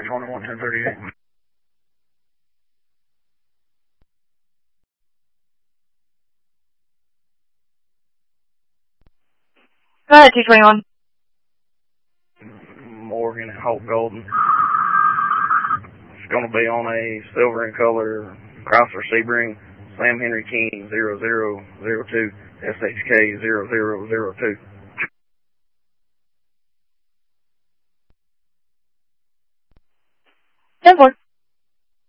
21 1038. Go ahead, 221. Morgan at Hope Golden. It's going to be on a silver in color Chrysler Sebring, Sam Henry King 0002, SHK 0002.